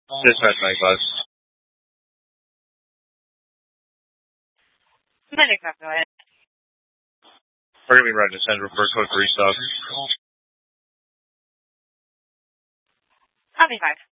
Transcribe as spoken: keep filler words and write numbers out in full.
Dispatch ninety-five. ninety-five, go ahead. We're going to be ready to send for code three stop. ninety-five.